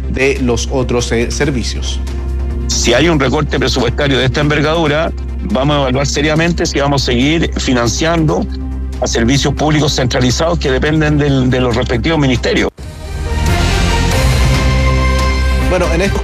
de los otros servicios. Si hay un recorte presupuestario de esta envergadura, vamos a evaluar seriamente si vamos a seguir financiando a servicios públicos centralizados que dependen de los respectivos ministerios. Bueno, en estos